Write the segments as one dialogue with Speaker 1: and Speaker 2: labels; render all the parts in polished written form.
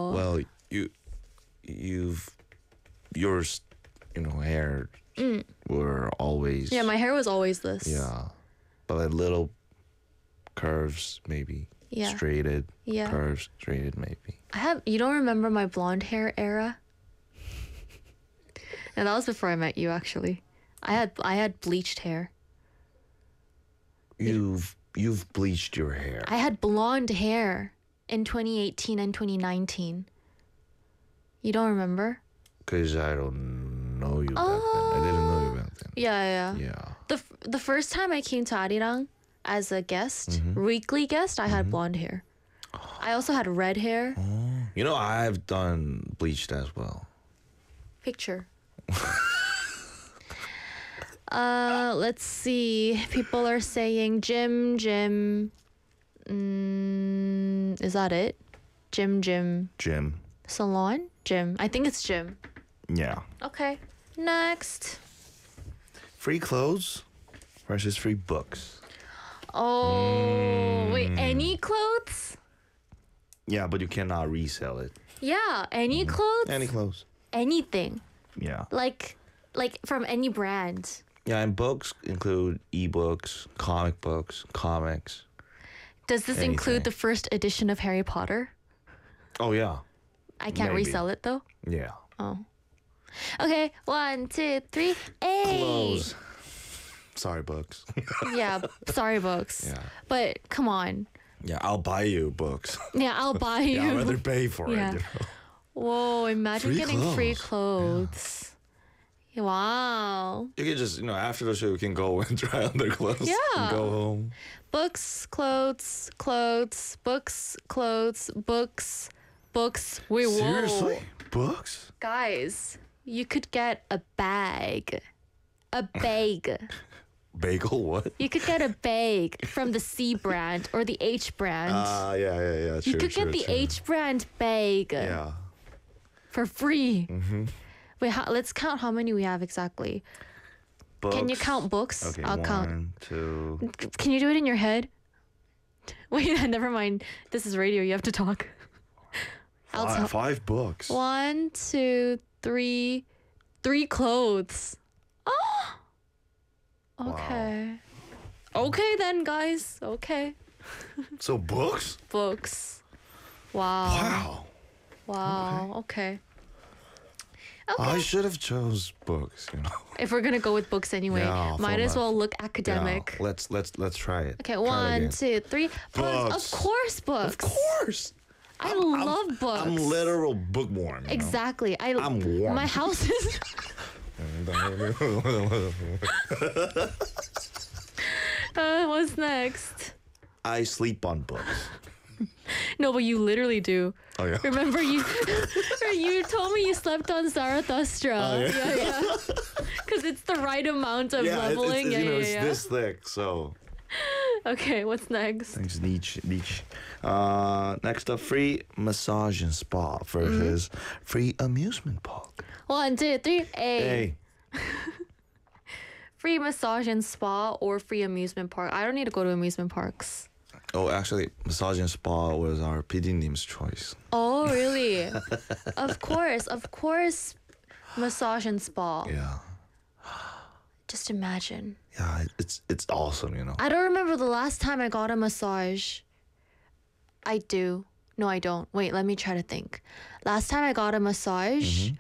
Speaker 1: Well, yours, hair were always.
Speaker 2: Yeah, my hair was always this.
Speaker 1: Yeah, but like little curves maybe.
Speaker 2: Yeah.
Speaker 1: Straighted.
Speaker 2: Yeah.
Speaker 1: Curves, straighted maybe.
Speaker 2: You don't remember my blonde hair era? And that was before I met you, actually. I had bleached hair.
Speaker 1: You've bleached your hair.
Speaker 2: I had blonde hair in 2018 and 2019. You don't remember?
Speaker 1: Because I don't know you back then. I didn't know you back then.
Speaker 2: Yeah.
Speaker 1: Yeah.
Speaker 2: The first time I came to Arirang as a guest, weekly guest, I had blonde hair. I also had red hair.
Speaker 1: I've done bleached as well.
Speaker 2: Picture. Let's see. People are saying gym. Is that it? Gym.
Speaker 1: Gym.
Speaker 2: Salon? Gym. I think it's gym.
Speaker 1: Yeah.
Speaker 2: Okay. Next.
Speaker 1: Free clothes versus free books.
Speaker 2: Oh, wait. Any clothes?
Speaker 1: Yeah, but you cannot resell it.
Speaker 2: Yeah. Any clothes?
Speaker 1: Any clothes.
Speaker 2: Anything.
Speaker 1: Yeah.
Speaker 2: Like from any brand.
Speaker 1: Yeah, and books include ebooks, comic books, comics.
Speaker 2: Does this
Speaker 1: Anything.
Speaker 2: include the first edition of Harry Potter?
Speaker 1: Oh, yeah.
Speaker 2: I can't
Speaker 1: Maybe.
Speaker 2: resell it though.
Speaker 1: Yeah.
Speaker 2: Oh. Okay, 1, 2, 3. Hey.
Speaker 1: Clothes. Sorry, books.
Speaker 2: Yeah, sorry, books.
Speaker 1: Yeah.
Speaker 2: But come on.
Speaker 1: Yeah, I'll buy you books.
Speaker 2: Yeah, I'll buy you.
Speaker 1: Yeah, I'd rather pay for
Speaker 2: Yeah.
Speaker 1: it.
Speaker 2: Whoa, imagine
Speaker 1: Free
Speaker 2: getting free
Speaker 1: clothes.
Speaker 2: clothes. Wow.
Speaker 1: You can just, after the show, we can go and try on their clothes.
Speaker 2: Yeah.
Speaker 1: And go home.
Speaker 2: Books, clothes, books, clothes, books. Wait, whoa.
Speaker 1: Seriously? Books?
Speaker 2: Guys, you could get a bag. A bag.
Speaker 1: Bagel what?
Speaker 2: You could get a bag from the C brand or the H brand.
Speaker 1: Yeah.
Speaker 2: You could get the H brand bag
Speaker 1: Yeah.
Speaker 2: for free. Wait, let's count how many we have exactly.
Speaker 1: Books.
Speaker 2: Can you count books?
Speaker 1: Okay,
Speaker 2: I'll count.
Speaker 1: 1, 2.
Speaker 2: Can you do it in your head? Wait, never mind. This is radio. You have to talk. I'll tell.
Speaker 1: 5 books.
Speaker 2: 1, 2, 3. 3 clothes. Oh. Okay. Okay then, guys. Okay.
Speaker 1: So books?
Speaker 2: Books. Wow.
Speaker 1: Wow.
Speaker 2: Okay.
Speaker 1: I should have chose books,
Speaker 2: If we're gonna go with books anyway,
Speaker 1: Yeah,
Speaker 2: might as
Speaker 1: format.
Speaker 2: well look academic.
Speaker 1: Yeah, let's try it.
Speaker 2: Okay,
Speaker 1: Try it
Speaker 2: 1,
Speaker 1: again.
Speaker 2: 2, 3.
Speaker 1: Books.
Speaker 2: Of course, books.
Speaker 1: Of course.
Speaker 2: I love books.
Speaker 1: I'm literal bookworm.
Speaker 2: Exactly.
Speaker 1: I'm warm.
Speaker 2: My house is. What's next?
Speaker 1: I sleep on books.
Speaker 2: No, but you literally do.
Speaker 1: Oh yeah.
Speaker 2: Remember you told me you slept on Zarathustra.
Speaker 1: Oh, yeah.
Speaker 2: Yeah. Because it's the right amount of
Speaker 1: Yeah,
Speaker 2: leveling.
Speaker 1: it's
Speaker 2: Yeah.
Speaker 1: this thick, so.
Speaker 2: Okay, what's next?
Speaker 1: Thanks, niche. Next up, free massage and spa versus free amusement park.
Speaker 2: 1, 2, 3.
Speaker 1: Hey.
Speaker 2: Free massage and spa or free amusement park. I don't need to go to amusement parks.
Speaker 1: Oh, actually, massage and spa was our PD님's choice.
Speaker 2: Oh, really? Of course, massage and spa.
Speaker 1: Yeah.
Speaker 2: Just imagine.
Speaker 1: Yeah, it's awesome,
Speaker 2: I don't remember the last time I got a massage. I do. No, I don't. Wait, let me try to think. Last time I got a massage,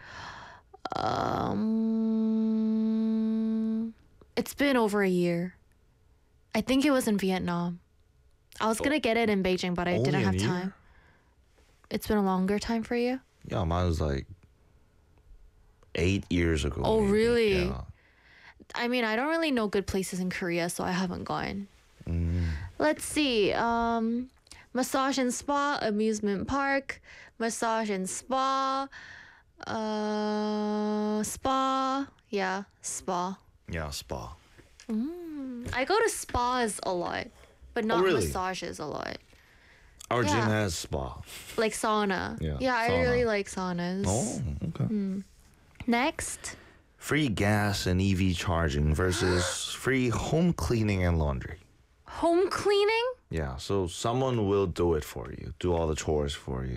Speaker 2: it's been over a year. I think it was in Vietnam. I was gonna get it in Beijing, but I
Speaker 1: Only
Speaker 2: didn't
Speaker 1: a
Speaker 2: have
Speaker 1: year?
Speaker 2: time. It's been a longer time for you?
Speaker 1: Yeah, mine was like 8 years ago.
Speaker 2: Oh,
Speaker 1: maybe.
Speaker 2: really?
Speaker 1: Yeah.
Speaker 2: I mean, I don't really know good places in Korea, so I haven't gone. Let's see. Massage and spa, amusement park, massage and spa, spa. Yeah, spa.
Speaker 1: Yeah, spa.
Speaker 2: I go to spas a lot, but not
Speaker 1: really?
Speaker 2: massages a lot.
Speaker 1: Our gym
Speaker 2: Yeah.
Speaker 1: has spa.
Speaker 2: Like sauna.
Speaker 1: Yeah,
Speaker 2: I
Speaker 1: sauna.
Speaker 2: really like saunas.
Speaker 1: Oh, okay.
Speaker 2: Next.
Speaker 1: Free gas and EV charging versus free home cleaning and laundry.
Speaker 2: Home cleaning?
Speaker 1: Yeah, so someone will do it for you, do all the chores for you.